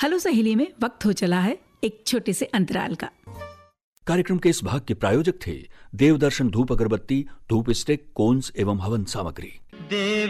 Hello सहेली में वक्त हो चला है एक छोटे से अंतराल का। कार्यक्रम के इस भाग के प्रायोजक थे देवदर्शन धूप अगरबत्ती, धूप स्टिक, कोन्स एवं हवन सामग्री। देव